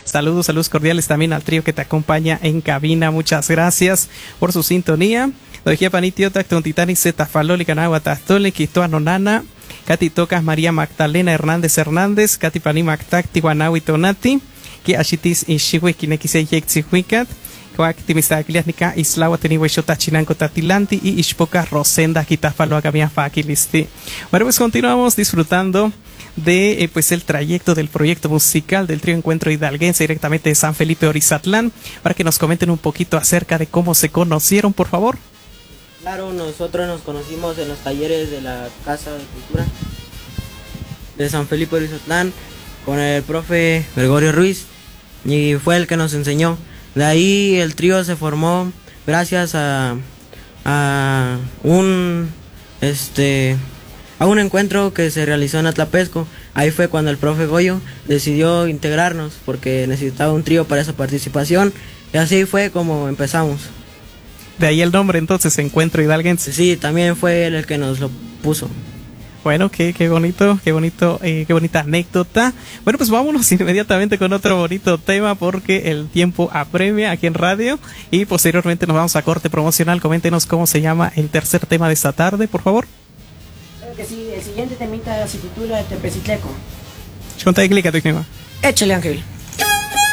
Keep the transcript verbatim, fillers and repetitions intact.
Saludos, saludos cordiales también al trío que te acompaña en cabina. Muchas gracias por su sintonía. Dojía panitio tactontitani zetafaloli canagua tastole quitoa nonana. Cati tocas María Magdalena Hernández Hernández. Cati pani mactac tihuanahui tonati. Que ashitis ishiwe kinekise yektsihuicat. Actimistakiliasnica Islawa Tenihueshota Chinanco Tatilanti y Ishpoca Rosenda Kitafalo Agamia Fakilisti. Bueno, pues continuamos disfrutando de eh, pues el trayecto del proyecto musical del trío Encuentro Hidalguense directamente de San Felipe Orizatlán, para que nos comenten un poquito acerca de cómo se conocieron, por favor. Claro, nosotros nos conocimos en los talleres de la Casa de Cultura de San Felipe Orizatlán con el profe Gregorio Ruiz, y fue el que nos enseñó. De ahí el trío se formó gracias a, a un este a un encuentro que se realizó en Atlapesco. Ahí fue cuando el profe Goyo decidió integrarnos porque necesitaba un trío para esa participación, y así fue como empezamos. De ahí el nombre entonces, Encuentro Hidalguense. Sí, también fue él el que nos lo puso. Bueno, qué, qué bonito, qué bonito, eh, qué bonita anécdota. Bueno, pues vámonos inmediatamente con otro bonito tema porque el tiempo apremia aquí en radio y posteriormente nos vamos a corte promocional. Coméntenos cómo se llama el tercer tema de esta tarde, por favor. Claro que sí, el siguiente temita se titula Tepecitleco. Conta clica tu tema. Échale, Ángel.